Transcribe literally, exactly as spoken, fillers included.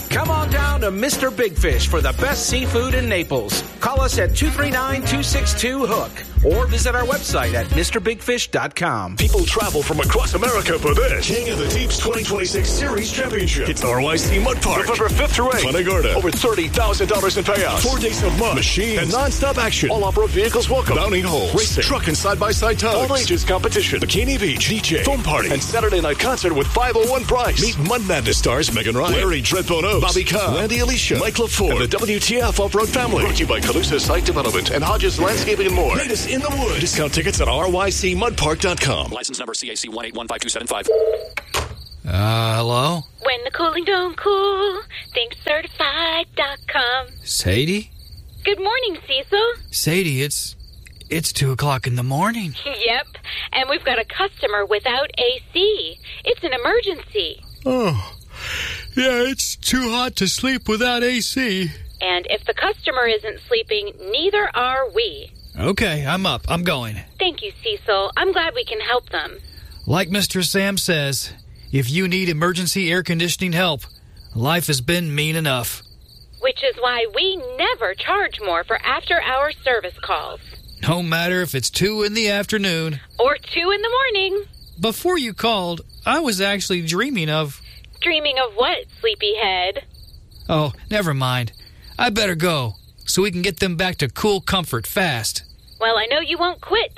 Come on down to Mister Big Fish for the best seafood in Naples. Call us at two three nine, two six two, hook or visit our website at Mr Big Fish dot com. People travel from across America for this. King of the Deep's twenty twenty-six Series Championship. It's R Y C Mud Park. November fifth through eighth. Punta Gorda. Over thirty thousand dollars in payouts. Four days of mud, machines, and non-stop action. All off-road vehicles welcome. Bounty holes, racing, truck and side-by-side tugs. All ages competition. Bikini Beach, D J, foam party, and Saturday night concert with five oh one Price. Meet Mud Madness stars Megan Ryan, Larry Dreadbone Oaks, Bobby Cobb, Randy Alicia, Mike LaFour, and the W T F Off-Road Family. Brought to you by Calusa Site Development and Hodges Landscaping and more. Meet us in the woods. Discount tickets at R Y C mud park dot com. License number C A C one eight one five two seven five. Uh, hello? When the cooling don't cool, think certified dot com. Sadie? Good morning, Cecil. Sadie, it's... it's two o'clock in the morning. Yep, and we've got a customer without A C. It's an emergency. Oh, yeah, it's too hot to sleep without A C. And if the customer isn't sleeping, neither are we. Okay, I'm up. I'm going. Thank you, Cecil. I'm glad we can help them. Like Mister Sam says, if you need emergency air conditioning help, life has been mean enough. Which is why we never charge more for after-hour service calls. No matter if it's two in the afternoon. Or two in the morning. Before you called, I was actually dreaming of... Dreaming of what, sleepyhead? Oh, never mind. I better go, so we can get them back to cool comfort fast. Well, I know you won't quit